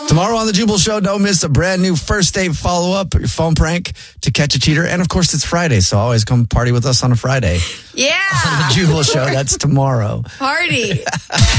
Tomorrow on the Jubal Show, don't miss a brand new first date follow-up, your phone prank to catch a cheater. And, of course, it's Friday, so always come party with us on a Friday. Yeah. On the Jubal Show, that's tomorrow. Party.